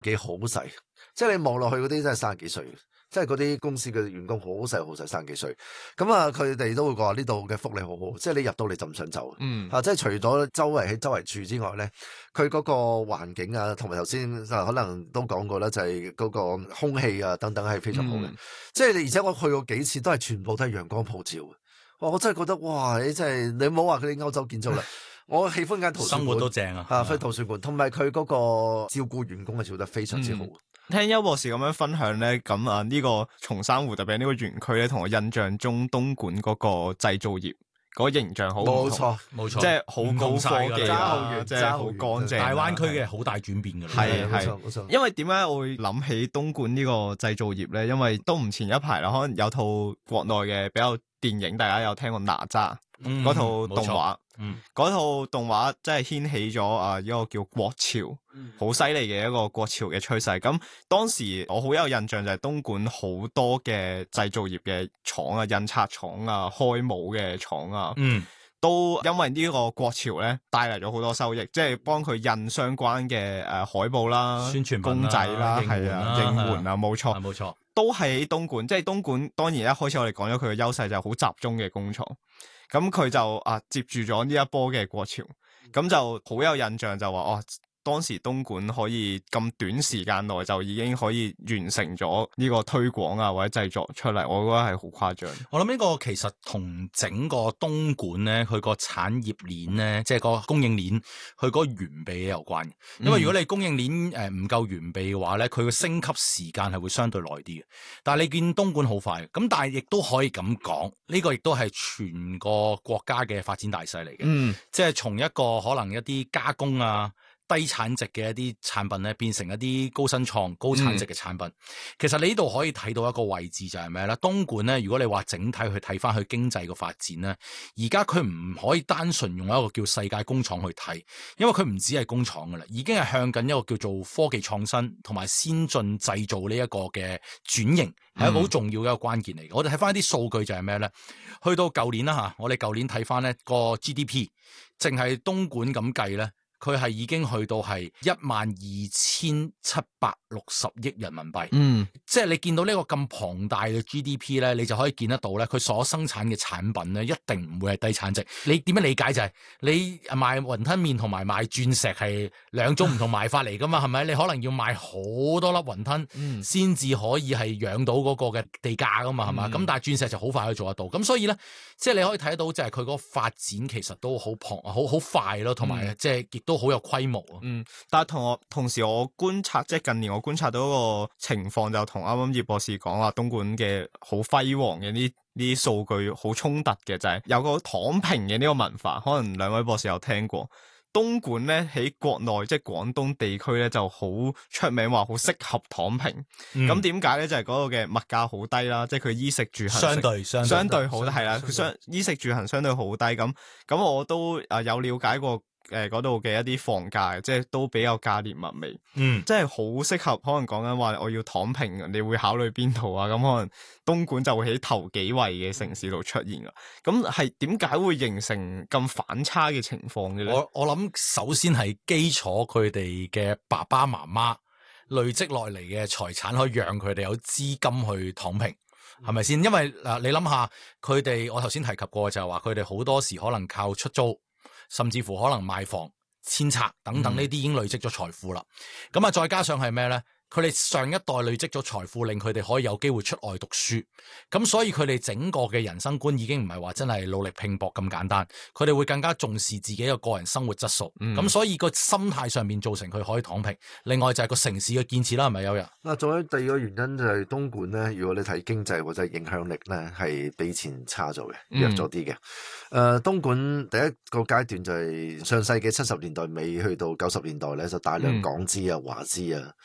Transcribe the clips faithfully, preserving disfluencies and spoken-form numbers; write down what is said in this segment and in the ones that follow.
幾好細，即係你望落去嗰啲真係三十幾歲。即係嗰啲公司嘅員工好細好細，三十幾歲，咁啊佢哋都會講呢度嘅福利好好，即係你入到嚟就唔想走， 嗯啊即係除咗周圍喺周圍住之外咧，佢嗰個環境啊，同埋頭先啊可能都講過啦，就係、是、嗰個空氣啊等等係非常好嘅， 嗯、 即係你而且我去過幾次都係全部都係陽光普照，我真係覺得哇！你真係你唔好話佢啲歐洲建築啦。我喜歡間圖書館， 生活都正啊！ 啊，飛圖書館，同埋佢嗰個照顧員工係做得非常之好。 嗯、聽邱博士咁樣分享咧，咁啊呢個松山湖特別呢個園區咧，同我印象中東莞嗰個製造業嗰個形象好唔同。 冇錯， 冇錯， 即係好高科技啊，即係好乾淨。 大灣區嘅好大轉變㗎啦。 係係，因為點解我會諗起東莞呢個製造業咧？因為都唔前一排啦，可能有套國內嘅比較電影，大家有聽過哪吒？嗰、嗯、套動畫，嗰、嗯、套動畫真係掀起咗啊一個叫國潮，好犀利嘅一個國潮嘅趨勢。咁當時我好有印象就係東莞好多嘅製造業嘅廠啊、印刷廠啊、開模嘅廠啊，嗯，都因為呢個國潮咧帶嚟咗好多收益，即係幫佢印相關嘅誒海報啦、宣傳公仔啦、係啊、應援啊，冇錯， 冇錯， 都喺東莞。即係東莞，當然一開始我哋講咗佢嘅優勢就係好集中嘅工廠。咁佢就啊接住咗呢一波嘅國潮，咁就好有印象就話哦，當時東莞可以咁短時間內就已經可以完成咗呢個推廣啊或者製作出嚟，我覺得係好誇張。 我諗呢個其實同整個東莞咧，佢個產業鏈咧，即係個供應鏈，佢嗰個完備有關。因為如果你供應鏈誒唔夠完備嘅話咧，佢個升級時間係會相對耐啲嘅。但係你見東莞好快，咁但係亦都可以咁講，呢個亦都係全個國家嘅發展大勢嚟嘅。嗯，即係從一個可能一啲加工啊。低產值嘅一啲產品咧，變成一啲高新創、高產值嘅產品。嗯、其實你呢度可以睇到一個位置就係咩咧？東莞咧，如果你話整體去睇翻佢經濟嘅發展咧，而家佢唔可以單純用一個叫世界工廠去睇，因為佢唔止係工廠噶啦，已經係向緊一個叫做科技創新同埋先進製造呢一個嘅轉型，係一個好重要嘅一個關鍵嚟嘅。嗯、我哋睇翻一啲數據就係咩咧？去到舊年啦嚇，我哋舊年睇翻咧個 G D P，淨係東莞咁計咧。佢係已經去到係一萬二千七百六十億人民幣，嗯，即係你見到呢個咁龐大嘅 G D P 咧，你就可以見得到咧，佢所生產嘅產品咧，一定唔會係低產值。你點樣理解就係、是、你賣雲吞麵同埋賣鑽石係兩種唔同賣法嚟噶嘛？係咪？你可能要賣好多粒雲吞，先至、嗯、可以係養到嗰個嘅地價噶嘛？係嘛？咁、嗯、但係鑽石就好快可以做得到。咁所以咧，即係你可以睇得到就係佢嗰個發展其實都好龐好好快咯，同埋即係亦都。都好有規模啊！ 嗯，但係同我同時我觀察，即係近年我觀察到個情況，就同啱啱葉博士講話，東莞嘅好輝煌嘅呢呢啲數據好衝突嘅，就係、是、有個躺平嘅呢個文化，可能兩位博士有聽過。東莞咧喺國內即係廣東地區咧就好出名，話好適合躺平。咁點解咧？就係、是、嗰個嘅物價好低啦，即係佢衣食住行相對相對相對好係啦，佢相衣食住行相對好低。咁咁我都啊有了解過。誒，嗰度嘅一啲房價，即係都比較價廉物美，嗯，即係好適合。可能講緊話我要躺平，你會考慮邊度啊？咁可能東莞就會喺頭幾位嘅城市度出現噶。咁係點解會形成咁反差嘅情況嘅咧？ 我我諗首先係基礎，佢哋嘅爸爸媽媽累積落嚟嘅財產，可以讓佢哋有資金去躺平，係咪先？因為嗱，你諗下，佢哋我頭先提及過就係話，佢哋好多時可能靠出租。甚至乎可能賣房、遷拆等等呢啲已經累積咗財富啦。咁啊、嗯，再加上係咩咧？佢哋上一代累積咗財富，令佢哋可以有機會出外讀書。咁所以佢哋整個嘅人生觀已經唔係話真係努力拼搏咁簡單。佢哋會更加重視自己嘅個人生活質素。咁、嗯、所以個心態上面造成佢可以躺平。另外就係個城市嘅建設啦，係咪有人？ 嗱，仲有第二個原因就係東莞咧。如果你睇經濟或者影響力咧，係比以前差咗嘅，弱咗啲嘅。誒、嗯呃，東莞第一個階段就係上世紀七十年代尾去到九十年代咧，就大量港資啊、華資啊。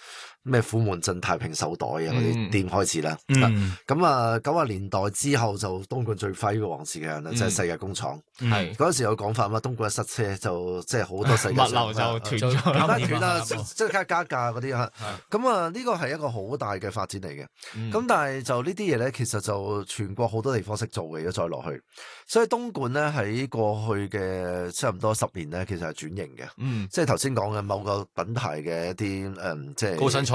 咩虎門鎮太平手袋啊嗰啲店開始啦。 嗯， 咁啊九十年代之後就東莞最輝煌時間啦，即係世界工廠。 係嗰陣時有講法嘛，東莞一塞車就即係好多世界物流就斷咗啦， 斷啦，即係加價嗰啲嚇。咁啊呢個係一個好大嘅發展嚟嘅。咁但係就呢啲嘢咧，其實就全國好多地方識做嘅，如果再落去。所以東莞咧喺過去嘅差唔多十年咧，其實係轉型嘅。 嗯， 即係頭先講嘅某個品牌嘅一啲誒，即係高新菜